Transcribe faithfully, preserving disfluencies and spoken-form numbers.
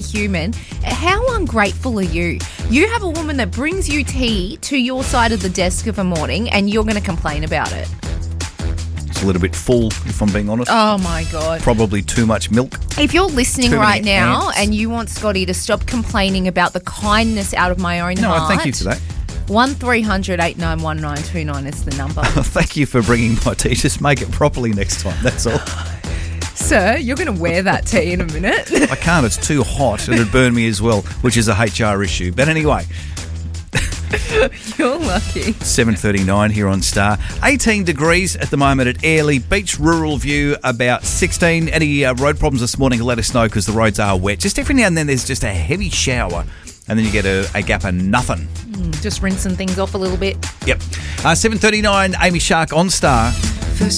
human. How ungrateful are you? You have a woman that brings you tea to your side of the desk of a morning and you're going to complain about it. It's a little bit full, if I'm being honest. Oh, my God. Probably too much milk. If you're listening Too many right now ants. and you want Scotty to stop complaining about the kindness out of my own No, heart... I thank you for that. one three hundred eight nine one nine two nine is the number. Thank you for bringing my tea. Just make it properly next time, that's all. Sir, you're going to wear that tea in a minute. I can't, it's too hot and it'd burn me as well, which is a H R issue. But anyway... You're lucky. seven thirty-nine here on Star. eighteen degrees at the moment at Airlie Beach. Rural View about sixteen. Any uh, road problems this morning, let us know because the roads are wet. Just every now and then there's just a heavy shower and then you get a, a gap of nothing. Mm, just rinsing things off a little bit. Yep. Uh, seven thirty-nine, Amy Shark on Star.